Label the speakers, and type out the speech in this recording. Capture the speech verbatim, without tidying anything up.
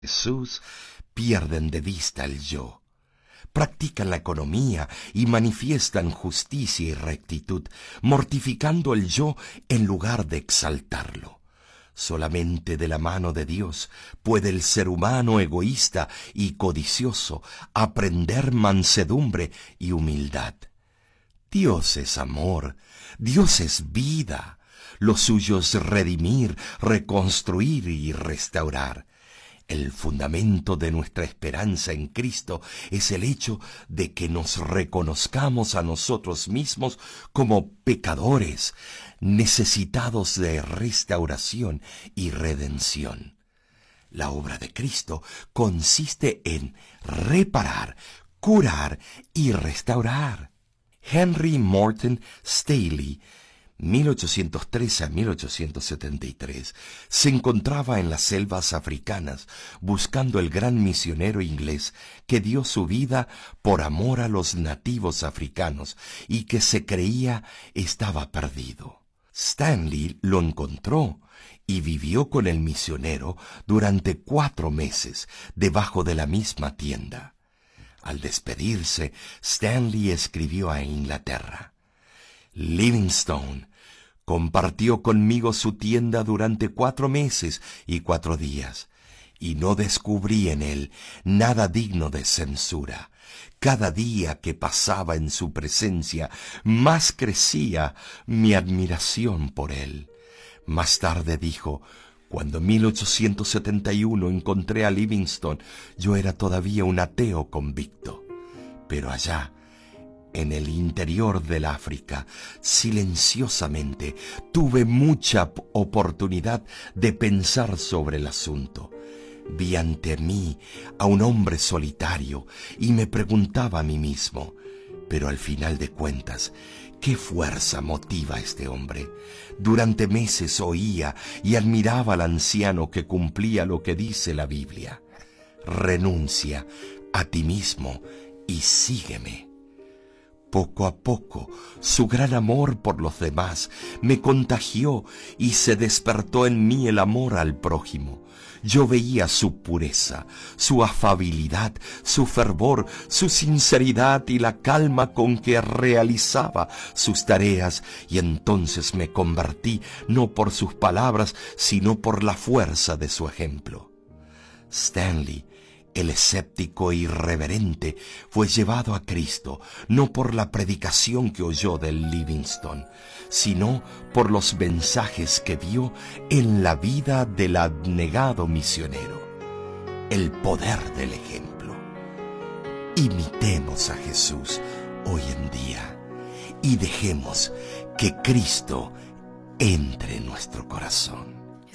Speaker 1: Jesús pierden de vista el yo. Practican la economía y manifiestan justicia y rectitud, mortificando el yo en lugar de exaltarlo. Solamente de la mano de Dios puede el ser humano egoísta y codicioso aprender mansedumbre y humildad. Dios es amor, Dios es vida. Lo suyo es redimir, reconstruir y restaurar. El fundamento de nuestra esperanza en Cristo es el hecho de que nos reconozcamos a nosotros mismos como pecadores, necesitados de restauración y redención. La obra de Cristo consiste en reparar, curar y restaurar. Henry Morton Staley, mil ochocientos tres a mil ochocientos setenta y tres, se encontraba en las selvas africanas buscando el gran misionero inglés que dio su vida por amor a los nativos africanos y que se creía estaba perdido. Stanley lo encontró y vivió con el misionero durante cuatro meses debajo de la misma tienda. Al despedirse, Stanley escribió a Inglaterra: Livingstone compartió conmigo su tienda durante cuatro meses y cuatro días, y no descubrí en él nada digno de censura. Cada día que pasaba en su presencia, más crecía mi admiración por él. Más tarde dijo: cuando en mil ochocientos setenta y uno encontré a Livingstone, yo era todavía un ateo convicto. Pero allá, en el interior del África, silenciosamente, tuve mucha oportunidad de pensar sobre el asunto. Vi ante mí a un hombre solitario y me preguntaba a mí mismo, pero al final de cuentas, ¿qué fuerza motiva a este hombre? Durante meses oía y admiraba al anciano que cumplía lo que dice la Biblia: renuncia a ti mismo y sígueme. Poco a poco, su gran amor por los demás me contagió y se despertó en mí el amor al prójimo. Yo veía su pureza, su afabilidad, su fervor, su sinceridad y la calma con que realizaba sus tareas, y entonces me convertí no por sus palabras, sino por la fuerza de su ejemplo. Stanley, el escéptico irreverente, fue llevado a Cristo no por la predicación que oyó de Livingstone, sino por los mensajes que vio en la vida del abnegado misionero. El poder del ejemplo. Imitemos a Jesús hoy en día y dejemos que Cristo entre en nuestro corazón.